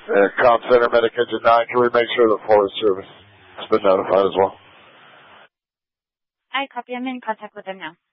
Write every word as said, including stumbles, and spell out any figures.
Uh, Comm Center, Medic Engine nine, can we make sure the Forest Service has been notified as well? I copy. I'm in contact with them now.